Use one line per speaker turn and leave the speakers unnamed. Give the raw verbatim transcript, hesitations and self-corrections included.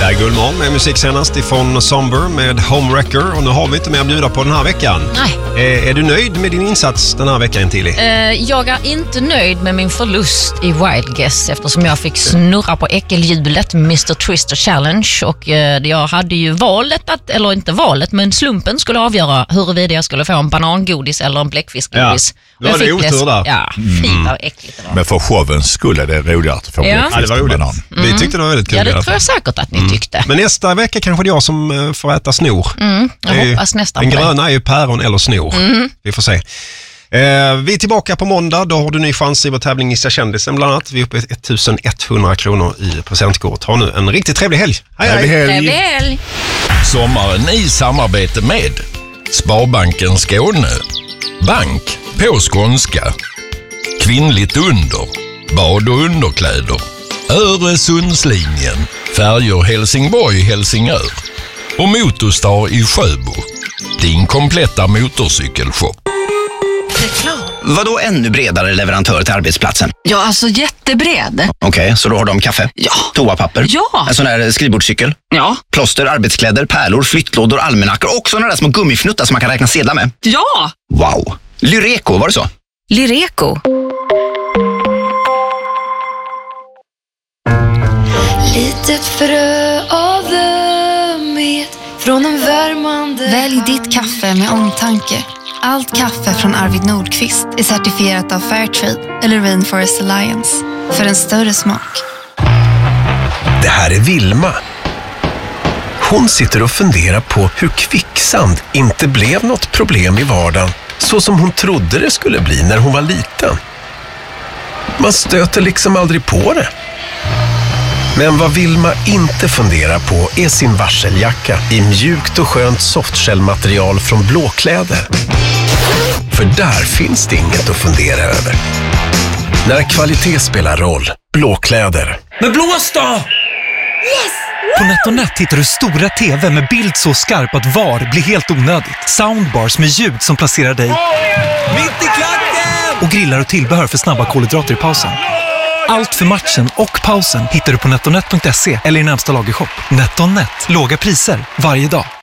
Det är Gullmorgon med musik senast ifrån Somber med Homewrecker. Och nu har vi inte mer att bjuda på den här veckan.
Nej.
Är, är du nöjd med din insats den här veckan, Tilly?
Uh, jag är inte nöjd med min förlust i Wild Guess eftersom jag fick snurra på äckelhjulet mister Twister Challenge. Och uh, jag hade ju valet, att, eller inte valet, men slumpen skulle avgöra huruvida jag skulle få en banangodis eller en bläckfiskgodis.
Ja, då var det otur där.
Ja, fy vad äckligt det var.
Men för showen skulle det roligare att få
Ja.
bläckfisk
Ja, det var roligt.
banan.
Mm. Vi tyckte det var väldigt kul.
Ja, det tror jag säkert att ni mm. tyckte.
Men nästa vecka kanske det är jag som uh, får äta snor.
Mm, jag
är,
hoppas nästan
den
på det.
gröna är ju päron eller snor. Mm. Vi får se. Eh, vi är tillbaka på måndag. Då har du ny chans i vår tävling Gissa kändisen bland annat. Vi är uppe i ettusenetthundra kronor i presentkort. Ha nu en riktigt trevlig helg. Hej, hej.
Trevlig helg.
Trevlig helg.
Sommaren i samarbete med Sparbanken Skåne, Bank på skånska, Kvinnligt under, bad och underkläder, Öresundslinjen, färjor Helsingborg-Helsingör och Motorstar i Sjöbo. Din kompletta motorcykelshop.
Vadå ännu bredare leverantör till arbetsplatsen?
Ja, alltså jättebred.
Okej, okay, så då har de kaffe?
Ja.
Toapapper?
Ja.
En sån här skrivbordscykel?
Ja.
Plåster, arbetskläder, pärlor, flyttlådor, almanackor och såna där små gummifnuttar som man kan räkna sedlar med?
Ja.
Wow. Lyreco, var det så?
Lyreco.
Litet frö av ömhet från en värmande.
Välj ditt kaffe med omtanke. Allt kaffe från Arvid Nordqvist är certifierat av Fairtrade eller Rainforest Alliance för en större smak.
Det här är Vilma. Hon sitter och funderar på hur kvicksand inte blev något problem i vardagen så som hon trodde det skulle bli när hon var liten. Man stöter liksom aldrig på det. Men vad Vilma inte funderar på är sin varseljacka i mjukt och skönt softshellmaterial från Blåkläder. För där finns det inget att fundera över. När kvalitet spelar roll, Blåkläder.
Men blås då!
Yes!
På NetOnNet hittar du stora tv med bild så skarp att var blir helt onödigt. Soundbars med ljud som placerar dig mitt i klacken! Och grillar och tillbehör för snabba kolhydrater i pausen. Allt för matchen och pausen hittar du på netonet punkt se eller i närmsta lagershop. NetOnNet. Låga priser varje dag.